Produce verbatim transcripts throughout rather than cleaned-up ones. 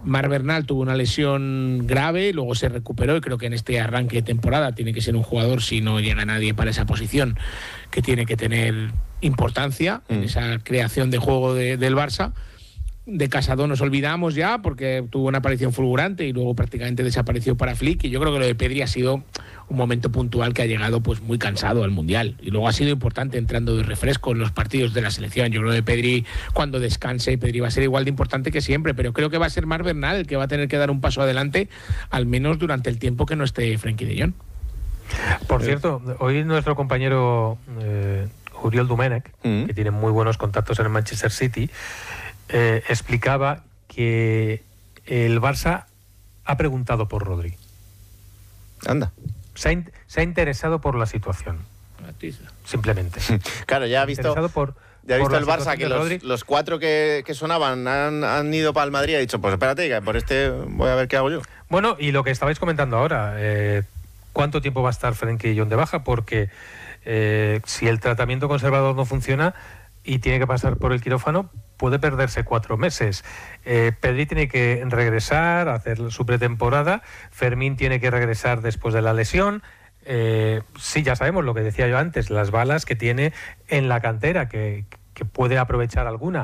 Marc Bernal tuvo una lesión grave, luego se recuperó y creo que en este arranque de temporada tiene que ser un jugador, si no llega nadie para esa posición, que tiene que tener importancia mm. en esa creación de juego de, del Barça. De Casado nos olvidamos ya porque tuvo una aparición fulgurante y luego prácticamente desapareció para Flick, y yo creo que lo de Pedri ha sido un momento puntual que ha llegado pues muy cansado al Mundial, y luego ha sido importante entrando de refresco en los partidos de la selección. Yo creo que Pedri, cuando descanse, Pedri va a ser igual de importante que siempre, pero creo que va a ser Marc Bernal el que va a tener que dar un paso adelante, al menos durante el tiempo que no esté Frenkie de Jong. Por cierto, hoy nuestro compañero eh, Oriol Domènech, mm. que tiene muy buenos contactos en el Manchester City, Eh, explicaba que el Barça ha preguntado por Rodri. Anda. Se ha, in- se ha interesado por la situación. Simplemente. Claro, ya ha visto, por, ya ha visto por el Barça que los, los cuatro que, que sonaban han, han ido para el Madrid y ha dicho, pues espérate, que por este voy a ver qué hago yo. Bueno, y lo que estabais comentando ahora, eh, ¿cuánto tiempo va a estar Frenkie de Jong de baja? Porque eh, si el tratamiento conservador no funciona y tiene que pasar por el quirófano, puede perderse cuatro meses. Eh, Pedri tiene que regresar, hacer su pretemporada. Fermín tiene que regresar después de la lesión. Eh, sí, ya sabemos lo que decía yo antes, las balas que tiene en la cantera, que, que puede aprovechar alguna.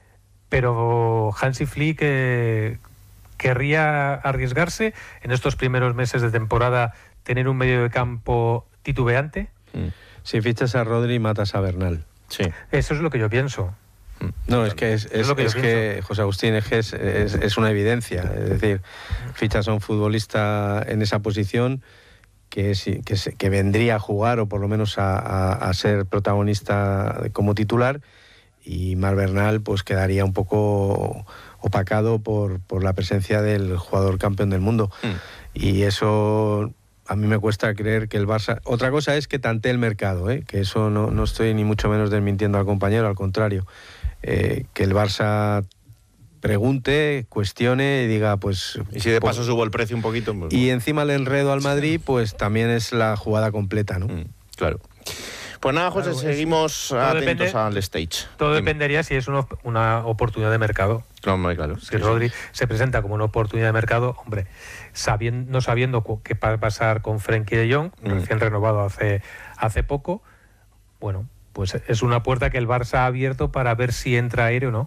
Pero Hansi Flick eh, querría arriesgarse en estos primeros meses de temporada, tener un medio de campo titubeante. Si fichas a Rodri, matas a Bernal. Sí. Eso es lo que yo pienso. No, es que, es, es, es, que, es que José Agustín, es, que es, es, es una evidencia. Es decir, fichas a un futbolista en esa posición que, es, que, es, que vendría a jugar o por lo menos a, a, a ser protagonista como titular, y Marc Bernal pues quedaría un poco opacado por, por la presencia del jugador campeón del mundo. Mm. Y eso a mí me cuesta creer que el Barça... Otra cosa es que tantee el mercado, ¿eh? Que eso no, no estoy ni mucho menos desmintiendo al compañero, al contrario. Eh, que el Barça pregunte, cuestione y diga, pues... Y si de paso pues, subo el precio un poquito... Pues, y encima el enredo al Madrid, pues también es la jugada completa, ¿no? Mm, claro. Pues nada, José, claro, seguimos es, atentos depende, al stage. Todo Dime. dependería si es una, una oportunidad de mercado. No, muy claro. Si sí, Rodri sí. se presenta como una oportunidad de mercado, hombre, sabiendo, no sabiendo qué va a pasar con Frenkie de Jong, mm. recién renovado hace, hace poco, bueno, pues es una puerta que el Barça ha abierto para ver si entra aire o no.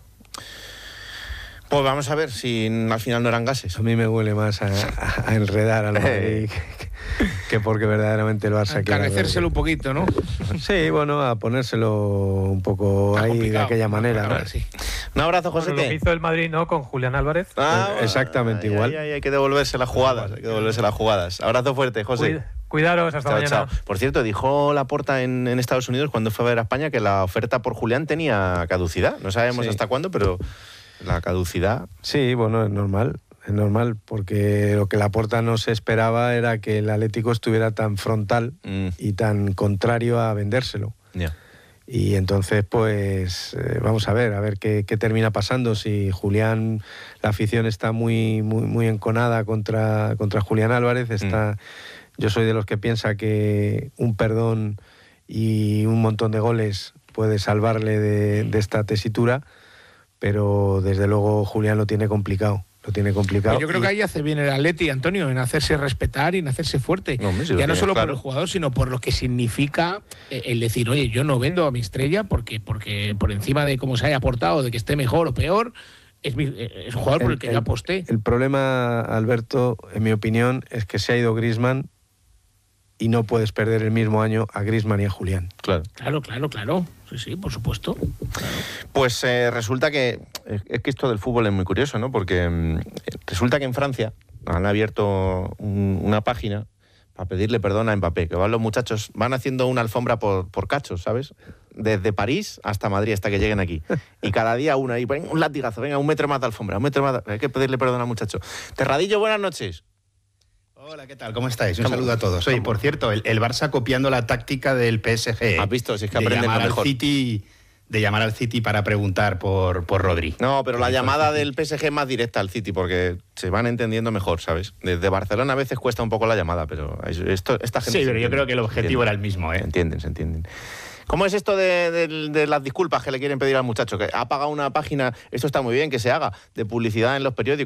Pues vamos a ver si al final no eran gases. A mí me huele más a, a, a enredar al Madrid que, que porque verdaderamente el Barça quiere... Encarecérselo un poquito, ¿no? Sí, bueno, a ponérselo un poco ahí complicado. De aquella manera. Ver, sí. Un abrazo, José. Bueno, lo que hizo el Madrid, ¿no? Con Julián Álvarez. Ah, pues exactamente ay, igual. Ay, ay, hay que devolverse las jugadas, hay que devolverse las jugadas. Abrazo fuerte, José. Cuid- Cuidaros, hasta chao, mañana. Chao. Por cierto, dijo Laporta en, en Estados Unidos cuando fue a ver a España que la oferta por Julián tenía caducidad. No sabemos sí. hasta cuándo, pero la caducidad... Sí, bueno, es normal. Es normal, porque lo que Laporta no se esperaba era que el Atlético estuviera tan frontal mm. y tan contrario a vendérselo. Yeah. Y entonces, pues, eh, vamos a ver, a ver qué, qué termina pasando. Si Julián, la afición está muy, muy, muy enconada contra, contra Julián Álvarez, está... Mm. Yo soy de los que piensa que un perdón y un montón de goles puede salvarle de, de esta tesitura, pero desde luego Julián lo tiene complicado. Lo tiene complicado. Pues yo creo y... que ahí hace bien el Atleti, Antonio, en hacerse respetar y en hacerse fuerte. No, si ya no solo claro. por el jugador, sino por lo que significa el decir, oye, yo no vendo a mi estrella porque, porque por encima de cómo se haya aportado, de que esté mejor o peor, es, mi, es un jugador el, por el que el, yo aposté. El problema, Alberto, en mi opinión, es que se ha ido Griezmann y no puedes perder el mismo año a Griezmann y a Julián. Claro, claro, claro, claro. Sí, sí, por supuesto. Claro. Pues eh, resulta que es que esto del fútbol es muy curioso, ¿no? Porque eh, resulta que en Francia han abierto un, una página para pedirle perdón a Mbappé, que van los muchachos, van haciendo una alfombra por, por cachos, ¿sabes? Desde París hasta Madrid, hasta que lleguen aquí. Y cada día una, y venga, un latigazo, venga, un metro más de alfombra, un metro más de... Hay que pedirle perdón al muchacho. Terradillo, buenas noches. Hola, ¿qué tal? ¿Cómo estáis? Un saludo a todos. Oye, por cierto, el, el Barça copiando la táctica del P S G. ¿Has visto? Si es que de aprenden llamar lo mejor. Al City, de llamar al City para preguntar por, por Rodri. No, pero la llamada del P S G es más directa al City porque se van entendiendo mejor, ¿sabes? Desde Barcelona a veces cuesta un poco la llamada, pero esto, esta gente... Sí, pero yo creo que el objetivo era el mismo, ¿eh? Se entienden, se entienden. ¿Cómo es esto de, de, de las disculpas que le quieren pedir al muchacho? Que ha pagado una página, esto está muy bien que se haga, de publicidad en los periódicos.